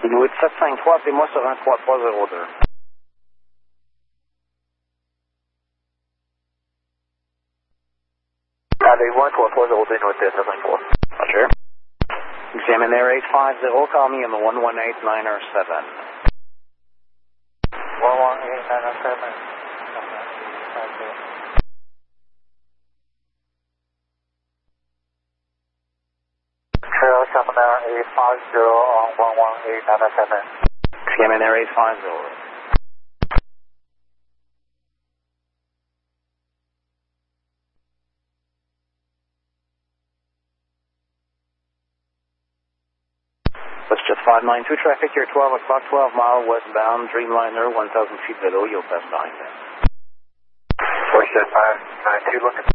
Louis 753, appelez-moi sur 13302. Allez, 13302, North 754. Roger. Examine Air 850, call me on the 118907. 118907. Trail Chapman Air 850 on 118907. Examine Air 850. Westjet 592 traffic here, 12 o'clock, 12 mile westbound, Dreamliner, 1,000 feet below, you'll pass behind them. Westjet 592 looking.